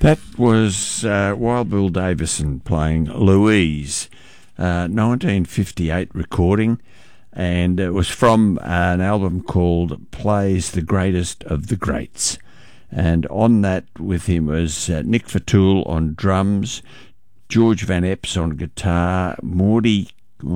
That was Wild Bill Davison playing Louise, 1958 recording, and it was from an album called Plays the Greatest of the Greats. And on that with him was Nick Fatoul on drums, George Van Epps on guitar, Morty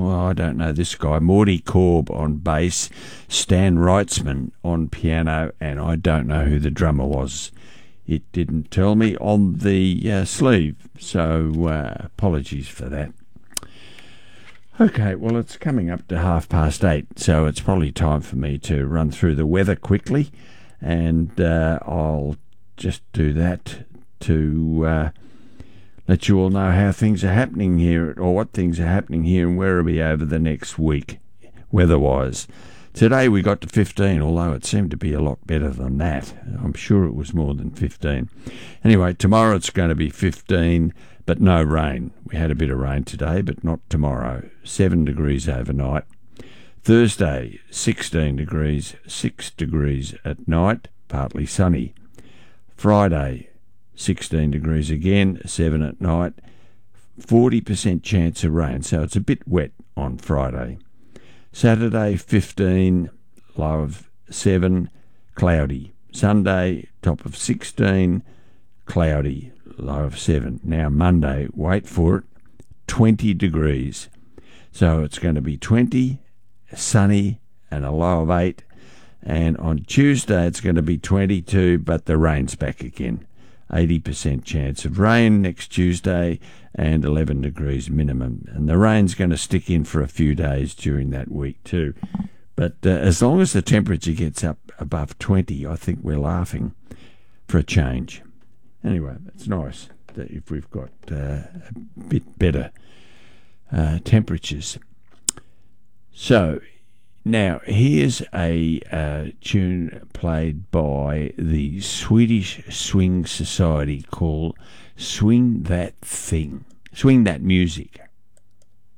Korb on bass, Stan Reitzman on piano, and I don't know who the drummer was. It didn't tell me on the sleeve, so apologies for that. Okay, well, it's coming up to 8:30, so it's probably time for me to run through the weather quickly, and I'll just do that to let you all know how things are happening here, or what things are happening here in Werribee over the next week, weather-wise. Today we got to 15, although it seemed to be a lot better than that. I'm sure it was more than 15. Anyway, tomorrow it's going to be 15, but no rain. We had a bit of rain today, but not tomorrow. 7 degrees overnight. Thursday, 16 degrees, 6 degrees at night, partly sunny. Friday, 16 degrees again, 7 at night, 40% chance of rain, so it's a bit wet on Friday. Saturday, 15, low of 7, cloudy. Sunday, top of 16, cloudy, low of 7. Now Monday, wait for it, 20 degrees. So it's going to be 20, sunny, and a low of 8. And on Tuesday, it's going to be 22, but the rain's back again. 80% chance of rain next Tuesday and 11 degrees minimum. And the rain's going to stick in for a few days during that week too. But as long as the temperature gets up above 20, I think we're laughing for a change. Anyway, it's nice that if we've got a bit better temperatures. So now, here's a tune played by the Swedish Swing Society called Swing That Thing. Swing That Music.